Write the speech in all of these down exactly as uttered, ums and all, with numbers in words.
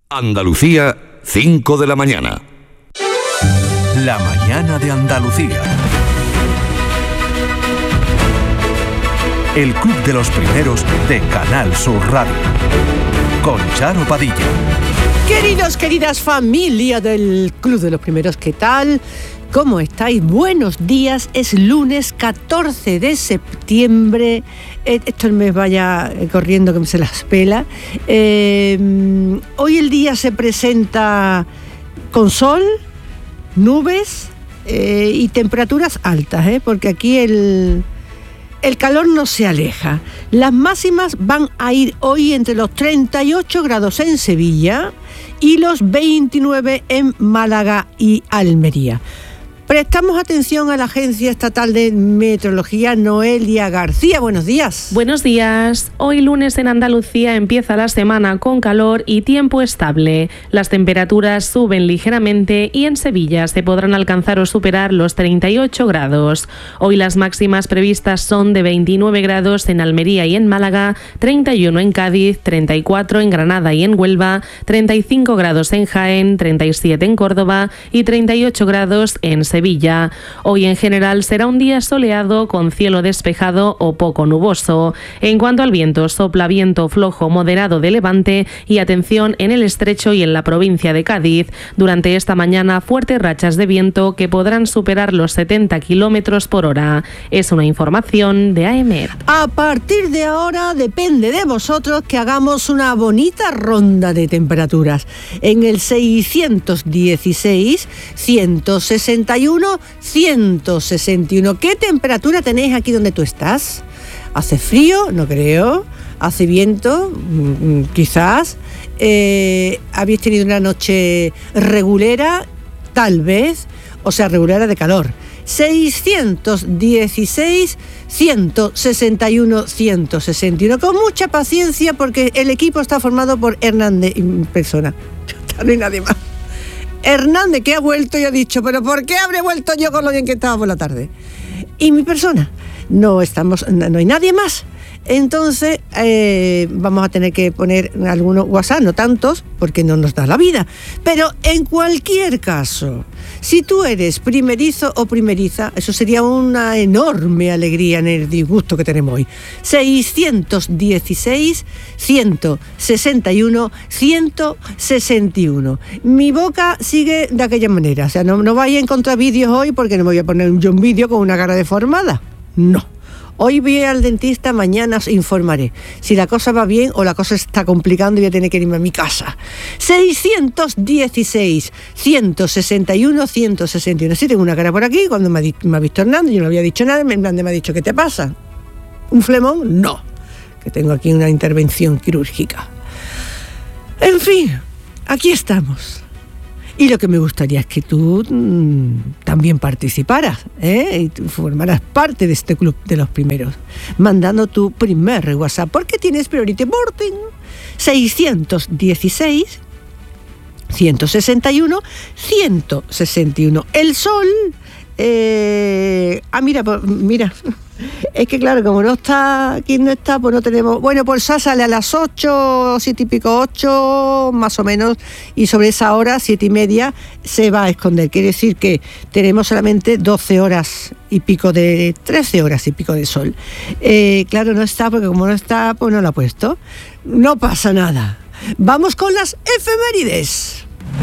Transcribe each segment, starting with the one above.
Andalucía, cinco de la mañana. La mañana de Andalucía. El Club de los Primeros de Canal Sur Radio. Con Charo Padilla. Queridos, queridas familia del Club de los Primeros, ¿qué tal? ¿Cómo estáis? Buenos días. Es lunes catorce de septiembre. Eh, esto el mes vaya corriendo que me se las pela. Eh, hoy el día se presenta con sol, nubes eh, y temperaturas altas, ¿eh? Porque aquí el, el calor no se aleja. Las máximas van a ir hoy entre los treinta y ocho grados en Sevilla y los veintinueve en Málaga y Almería. Prestamos atención a la Agencia Estatal de Meteorología. Noelia García, buenos días. Buenos días. Hoy lunes en Andalucía empieza la semana con calor y tiempo estable. Las temperaturas suben ligeramente y en Sevilla se podrán alcanzar o superar los treinta y ocho grados. Hoy las máximas previstas son de veintinueve grados en Almería y en Málaga, treinta y uno en Cádiz, treinta y cuatro en Granada y en Huelva, treinta y cinco grados en Jaén, treinta y siete en Córdoba y treinta y ocho grados en Sevilla. Sevilla. Hoy en general será un día soleado con cielo despejado o poco nuboso. En cuanto al viento, sopla viento flojo moderado de levante y atención en el estrecho y en la provincia de Cádiz. Durante esta mañana fuertes rachas de viento que podrán superar los setenta kilómetros por hora. Es una información de A E M E R. A partir de ahora depende de vosotros que hagamos una bonita ronda de temperaturas. En el seiscientos dieciséis, ciento sesenta y uno, ciento sesenta y uno. ¿Qué temperatura tenéis aquí donde tú estás? ¿Hace frío? No creo. ¿Hace viento? Mm, quizás. Eh, ¿Habéis tenido una noche regulera? Tal vez. O sea, regulera de calor. seiscientos dieciséis, ciento sesenta y uno, ciento sesenta y uno. Con mucha paciencia porque el equipo está formado por Hernández en persona. No hay nadie más. Hernández, que ha vuelto y ha dicho, pero ¿por qué habré vuelto yo con lo bien que estaba por la tarde? Y mi persona, no estamos, no hay nadie más. Entonces eh, vamos a tener que poner algunos WhatsApp, no tantos, porque no nos da la vida. Pero en cualquier caso, si tú eres primerizo o primeriza, eso sería una enorme alegría en el disgusto que tenemos hoy. seiscientos dieciséis, ciento sesenta y uno, ciento sesenta y uno. Mi boca sigue de aquella manera. O sea, no, no vais a encontrar vídeos hoy porque no me voy a poner yo un vídeo con una cara deformada. No. Hoy voy al dentista, mañana os informaré si la cosa va bien o la cosa está complicando y voy a tener que irme a mi casa. seiscientos dieciséis, ciento sesenta y uno, ciento sesenta y uno. Sí, tengo una cara por aquí. Cuando me ha, me ha visto Hernández, yo no había dicho nada, Hernández me ha dicho, ¿qué te pasa? ¿Un flemón? No, que tengo aquí una intervención quirúrgica. En fin, aquí estamos. Y lo que me gustaría es que tú mmm, también participaras, ¿eh? Y tú formaras parte de este club de los primeros, mandando tu primer WhatsApp, porque tienes priority boarding. seiscientos dieciséis, ciento sesenta y uno, ciento sesenta y uno. El sol... Eh, ah, mira, pues, mira, es que claro, como no está, aquí no está, pues no tenemos, bueno, pues ya sale a las ocho, siete y pico, ocho, más o menos, y sobre esa hora, siete y media, se va a esconder. Quiere decir que tenemos solamente doce horas y pico de, trece horas y pico de sol. Eh, claro, no está, porque como no está, pues no lo ha puesto. No pasa nada. Vamos con las efemérides.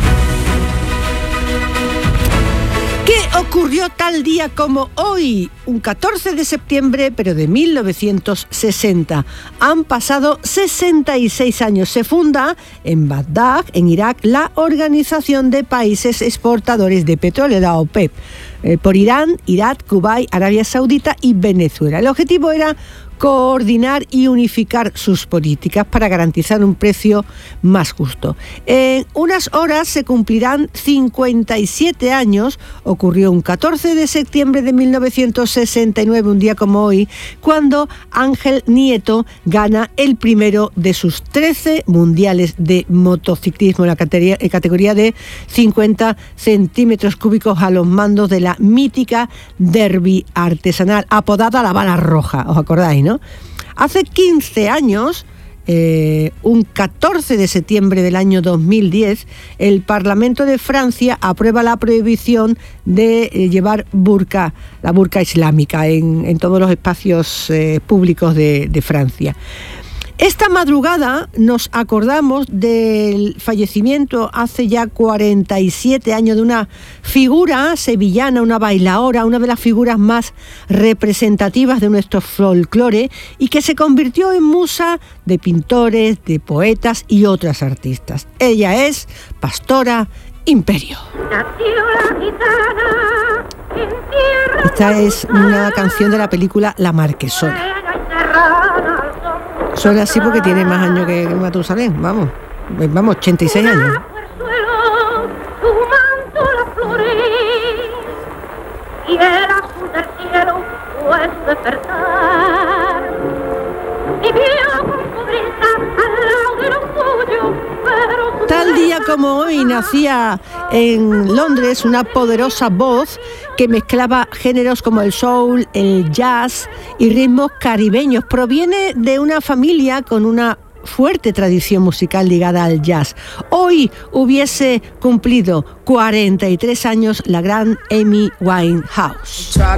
¿Qué ocurrió tal día como hoy? Un catorce de septiembre, pero de mil novecientos sesenta. Han pasado sesenta y seis años. Se funda en Bagdad, en Irak, la Organización de Países Exportadores de Petróleo, la OPEP, eh, por Irán, Irak, Kuwait, Arabia Saudita y Venezuela. El objetivo era coordinar y unificar sus políticas para garantizar un precio más justo. En unas horas se cumplirán cincuenta y siete años, ocurrió un catorce de septiembre de mil novecientos sesenta y nueve, un día como hoy, cuando Ángel Nieto gana el primero de sus trece mundiales de motociclismo en la categoría, en categoría de cincuenta centímetros cúbicos a los mandos de la mítica Derby artesanal, apodada la bala roja, ¿os acordáis, no? Hace quince años Eh, un catorce de septiembre del año dos mil diez, el Parlamento de Francia aprueba la prohibición de eh, llevar burka, la burka islámica, en, en todos los espacios eh, públicos de, de Francia. Esta madrugada nos acordamos del fallecimiento hace ya cuarenta y siete años de una figura sevillana, una bailaora, una de las figuras más representativas de nuestro folclore y que se convirtió en musa de pintores, de poetas y otras artistas. Ella es Pastora Imperio. Esta es una canción de la película La Marquesona. Suena así porque tiene más años que Matusalén, vamos, vamos, ochenta y seis años. Tal día como hoy nacía en Londres una poderosa voz que mezclaba géneros como el soul, el jazz y ritmos caribeños. Proviene de una familia con una fuerte tradición musical ligada al jazz. Hoy hubiese cumplido cuarenta y tres años la gran Amy Winehouse.